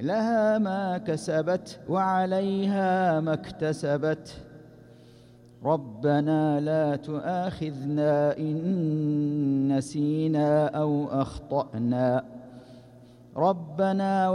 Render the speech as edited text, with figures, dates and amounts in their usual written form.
لها ما كسبت وعليها ما اكتسبت ربنا لا تؤاخذنا إن نسينا أو أخطأنا ربنا